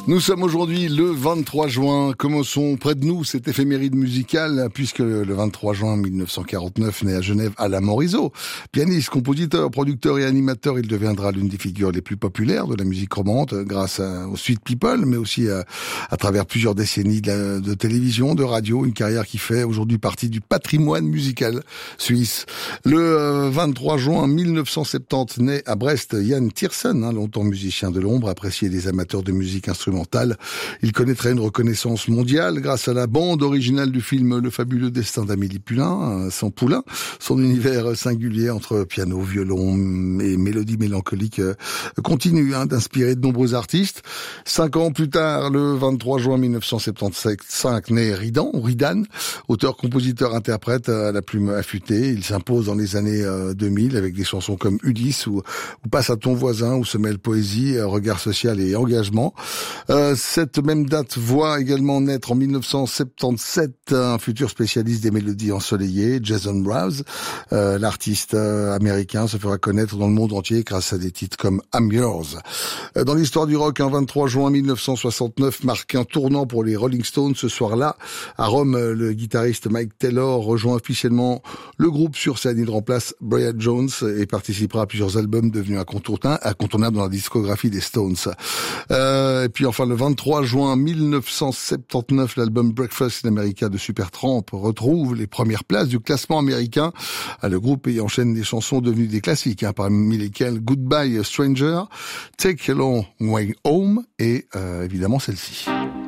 Nous sommes aujourd'hui le 23 juin. Commençons près de nous cette éphéméride musicale, puisque le 23 juin 1949 naît à Genève Alain Morisot. Pianiste, compositeur, producteur et animateur, il deviendra l'une des figures les plus populaires de la musique romande grâce aux Sweet People, mais aussi à travers plusieurs décennies de télévision, de radio, une carrière qui fait aujourd'hui partie du patrimoine musical suisse. Le 23 juin 1970 naît à Brest Yann Tiersen, longtemps musicien de l'ombre, apprécié des amateurs de musique instrumentale. Il connaîtrait une reconnaissance mondiale grâce à la bande originale du film Le fabuleux destin d'Amélie Poulain, son univers singulier entre piano, violon et mélodies mélancoliques continue d'inspirer de nombreux artistes. 5 ans plus tard, le 23 juin 1975, naît Ridan, auteur, compositeur, interprète à la plume affûtée. Il s'impose dans les années 2000 avec des chansons comme Ulysse ou Passe à ton voisin, où se mêlent poésie, regard social et engagement. Cette même date voit également naître en 1977 un futur spécialiste des mélodies ensoleillées, Jason Mraz. L'artiste américain se fera connaître dans le monde entier grâce à des titres comme I'm Yours. Dans l'histoire du rock, un 23 juin 1969 marque un tournant pour les Rolling Stones. Ce soir-là, à Rome, le guitariste Mike Taylor rejoint officiellement le groupe sur scène. Il remplace Brian Jones et participera à plusieurs albums devenus incontournables dans la discographie des Stones. Et puis enfin, le 23 juin 1979, l'album Breakfast in America de Supertramp retrouve les premières places du classement américain. Le groupe y enchaîne des chansons devenues des classiques, parmi lesquelles Goodbye Stranger, Take a Long Way Home et évidemment celle-ci.